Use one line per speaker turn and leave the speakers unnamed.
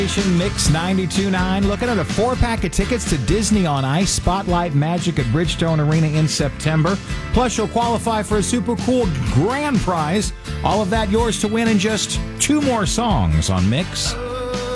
Mix 92.9. Looking at a 4-pack of tickets to Disney on Ice, Spotlight Magic at Bridgestone Arena in September. Plus, you'll qualify for a super cool grand prize. All of that yours to win in just 2 more songs on Mix